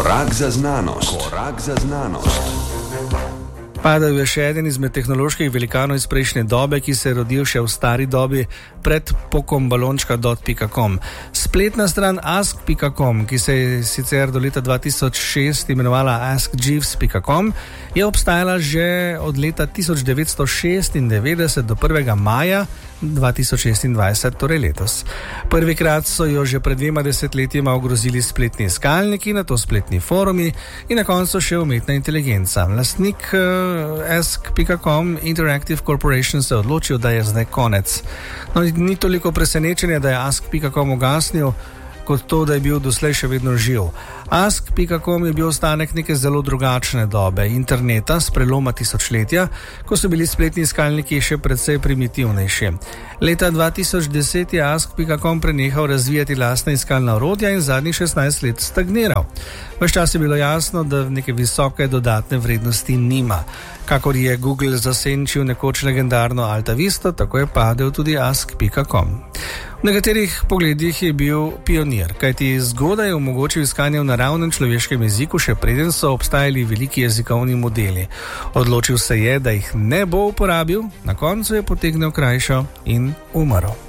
Korak za znanost. Korak za znanost. Padal je še eden izmed tehnoloških velikanov iz prejšnje dobe, ki se je rodil še v stari dobi pred pokombalončka.com. Spletna stran ask.com, ki se je sicer do leta 2006 imenovala askjeeves.com, je obstajala že od leta 1996 do 1. maja 2026, torej letos. Prvikrat so jo že pred 2 desetletjima ogrozili spletni iskalniki, nato spletni forumi in na koncu še umetna inteligenca. Lastnik ask.com Interactive Corporation se je odločil, da je zdaj konec. No, ni toliko presenečenja, da je ask.com ugasnil, kot to, da je bil doslej še vedno živ. Ask.com je bil ostanek neke zelo drugačne dobe, interneta s preloma tisočletja, ko so bili spletni iskalniki še precej primitivnejši. Leta 2010 je Ask.com prenehal razvijati lastna iskalna orodja in zadnjih 16 let stagniral. Ves čas je bilo jasno, da neke visoke dodatne vrednosti nima. Kakor je Google zasenčil nekoč legendarno Alta Vista, tako je padel tudi Ask.com. V nekaterih pogledih je bil pionir, kajti zgodaj je omogočil iskanje v naravnem človeškem jeziku, še preden so obstajali veliki jezikovni modeli. Odločil se je, da jih ne bo uporabil, na koncu je potegnil krajšo in umrl.